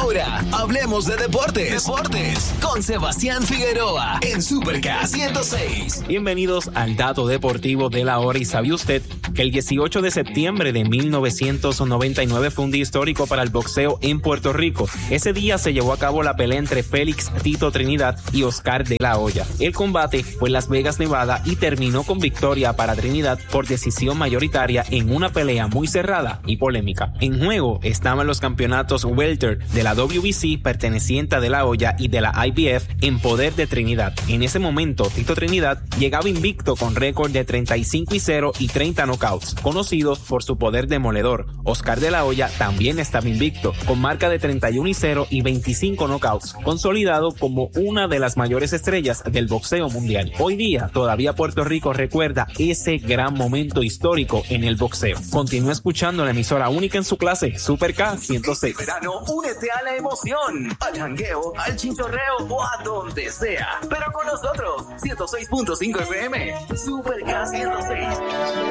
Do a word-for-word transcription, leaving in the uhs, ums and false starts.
Ahora, hablemos de deportes. Deportes con Sebastián Figueroa en Super K ciento seis. Bienvenidos al dato deportivo de la hora. ¿Y sabía usted que el dieciocho de septiembre de mil novecientos noventa y nueve fue un día histórico para el boxeo en Puerto Rico? Ese día se llevó a cabo la pelea entre Félix Tito Trinidad y Oscar de la Hoya. El combate fue en Las Vegas, Nevada, y terminó con victoria para Trinidad por decisión mayoritaria en una pelea muy cerrada y polémica. En juego estaban los campeonatos welter de la W B C perteneciente a de la Hoya y de la I B F en poder de Trinidad. En ese momento, Tito Trinidad llegaba invicto con récord de treinta y cinco y cero y treinta knockouts, conocido por su poder demoledor. Oscar de la Hoya también estaba invicto, con marca de treinta y uno y cero y veinticinco knockouts, consolidado como una de las mayores estrellas del boxeo mundial. Hoy día, todavía Puerto Rico recuerda ese gran momento histórico en el boxeo. Continúa escuchando la emisora única en su clase, Super K ciento seis. Este verano, únete a la emoción, al jangueo, al chinchorreo o a donde sea. Pero con nosotros, ciento seis punto cinco F M, Super K ciento seis.